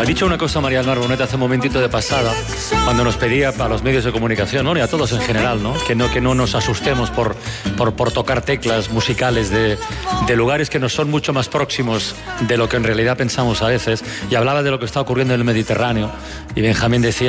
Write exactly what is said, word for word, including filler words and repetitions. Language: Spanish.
Ha dicho una cosa María Narboneta hace un momentito de pasada, cuando nos pedía para los medios de comunicación, ¿no? Y a todos en general, ¿no? Que no, que no nos asustemos por, por, por tocar teclas musicales de, de lugares que nos son mucho más próximos de lo que en realidad pensamos a veces. Y hablaba de lo que está ocurriendo en el Mediterráneo. Y Benjamín decía